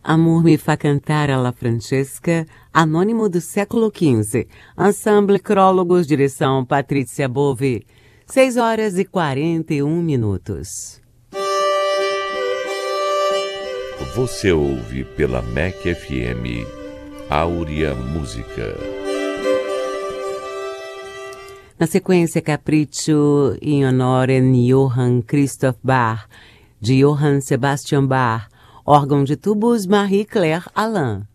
Amor me fa cantar alla Francesca, anônimo do século XV. Ensemble Crólogos, direção Patrícia Bove. 6h41. Você ouve pela MEC FM Áurea Música. Na sequência, Capriccio in honore Johann Christoph Bach, de Johann Sebastian Bach, órgão de tubos Marie-Claire Alain.